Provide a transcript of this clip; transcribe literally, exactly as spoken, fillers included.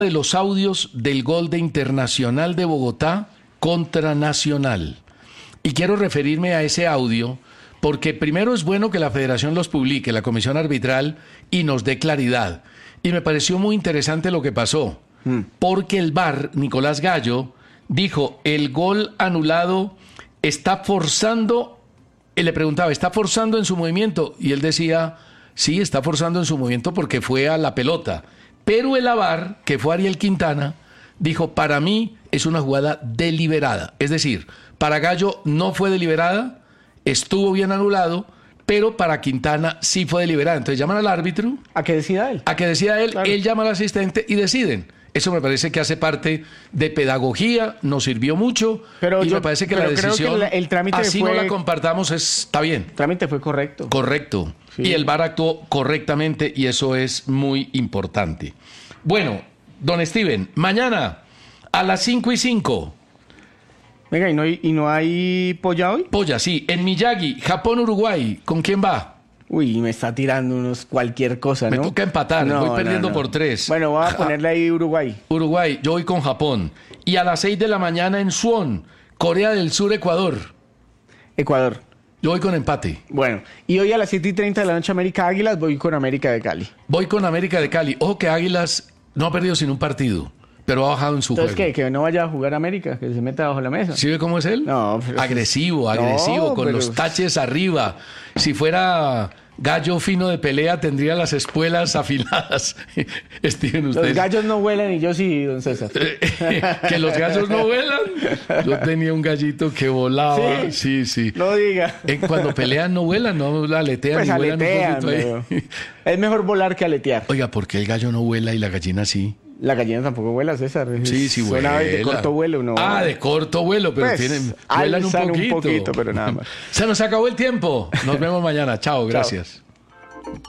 de los audios del gol de Internacional de Bogotá contra Nacional. Y quiero referirme a ese audio porque primero es bueno que la Federación los publique, la Comisión Arbitral, y nos dé claridad. Y me pareció muy interesante lo que pasó, mm. porque el V A R, Nicolás Gallo, dijo, el gol anulado está forzando, él le preguntaba, ¿está forzando en su movimiento? Y él decía, sí, está forzando en su movimiento porque fue a la pelota. Pero el A V A R, que fue Ariel Quintana, dijo, para mí es una jugada deliberada. Es decir, para Gallo no fue deliberada, estuvo bien anulado, pero para Quintana sí fue deliberada. Entonces llaman al árbitro. A que decida él. A que decida él, claro. Él llama al asistente y deciden. Eso me parece que hace parte de pedagogía, nos sirvió mucho, pero y yo, me parece que pero la decisión, creo que la, el trámite así fue, no la compartamos, es, está bien. El trámite fue correcto. Correcto. Sí. Y el V A R actuó correctamente y eso es muy importante. Bueno, don Steven, mañana a las cinco y cinco. Venga, ¿y no hay, y no hay polla hoy? Polla, sí. En Miyagi, Japón-Uruguay. ¿Con quién va? Uy, me está tirando unos cualquier cosa, ¿no? Me toca empatar, no, voy perdiendo no, no. por tres. Bueno, voy a ponerle ahí Uruguay. Uruguay, yo voy con Japón. Y a las seis de la mañana en Suwon, Corea del Sur, Ecuador. Ecuador. Yo voy con empate. Bueno, y hoy a las siete y treinta de la noche América Águilas, voy con América de Cali. Voy con América de Cali. Ojo que Águilas no ha perdido sin un partido, pero ha bajado en su Entonces, juego. ¿qué? Que no vaya a jugar América, que se meta bajo la mesa. ¿Sí ve cómo es él? No. Pero... Agresivo, agresivo, no, con pero... los taches arriba. Si fuera gallo fino de pelea, tendría las espuelas afiladas. Steven, usted... Los gallos no vuelan y yo sí, don César. ¿Que los gallos no vuelan? Yo tenía un gallito que volaba. Sí, sí. sí. No diga. Cuando pelean no vuelan, no aletean pues ni aletean, vuelan un pero... Es mejor volar que aletear. Oiga, ¿por qué el gallo no vuela y la gallina sí? La gallina tampoco vuela, César. Sí, sí vuela. De corto vuelo, ¿no? Ah, de corto vuelo, pero pues, tienen, vuelan un poquito. un poquito, pero nada más. Se nos acabó el tiempo. Nos vemos mañana. Chao, gracias. Chao.